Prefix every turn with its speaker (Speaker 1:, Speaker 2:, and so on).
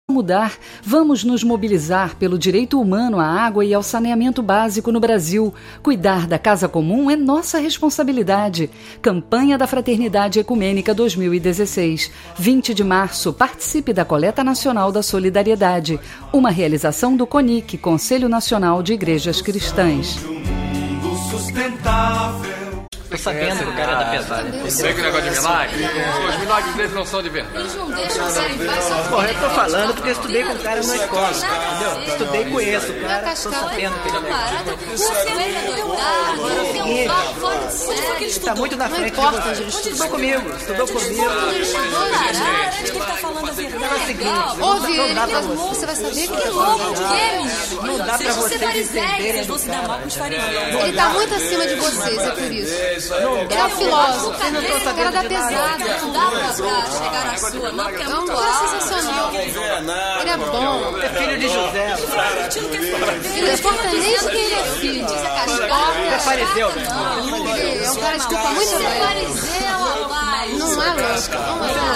Speaker 1: Mudar, vamos nos mobilizar pelo direito humano à água e ao saneamento básico no Brasil. Cuidar da casa comum é nossa responsabilidade. Campanha da Fraternidade Ecumênica 2016. 20 de março, participe da Coleta Nacional da Solidariedade. Uma realização do CONIC, Conselho Nacional de Igrejas Cristãs.
Speaker 2: Tô sabendo que o cara é da pesada.
Speaker 3: Sei que negócio de milagre. Os milagres dele não são de verdade.
Speaker 4: Eles não deixam você em paz só.
Speaker 2: Porra, eu tô falando porque eu estudei com o cara na escola, entendeu? Estudei com esse, o cara, tô sabendo que ele é
Speaker 4: parada. Você é doidado, você é um papo fora de série.
Speaker 2: Ele tá muito na frente de você. Estudou comigo.
Speaker 4: Ele chegou na área, acho que ele tá falando a verdade. Ouve ele, você vai saber que louco de quê,
Speaker 2: não dá pra vocês entenderem do cara.
Speaker 5: Ele tá muito acima de vocês, é por isso. Ele é um filósofo,
Speaker 2: eu não tô sabendo
Speaker 5: cara da
Speaker 2: de
Speaker 5: pesada.
Speaker 4: Não dá pra chegar na sua, não, porque é
Speaker 5: É um
Speaker 4: muito
Speaker 5: cara
Speaker 4: alto.
Speaker 5: sensacional. Ele é bom.
Speaker 2: É filho de José.
Speaker 5: Ele não importa nem de quem ele é filho.
Speaker 2: É fariseu, velho.
Speaker 5: É um cara de culpa muito grande.
Speaker 4: Fariseu, rapaz.
Speaker 5: Não é lógico. Não é.